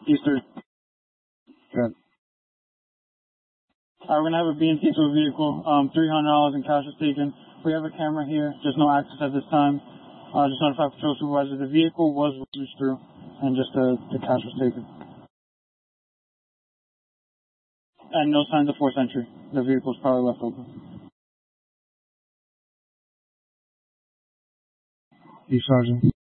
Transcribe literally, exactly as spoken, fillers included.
Eastern. Good. Alright, we're gonna have a B and T to a vehicle. Um, three hundred dollars in cash was taken. We have a camera here. Just no access at this time. Uh, just notify patrol supervisor. The vehicle was reduced through, and just the, the cash was taken. And no signs of forced entry. The vehicle's probably left open. Chief Sergeant.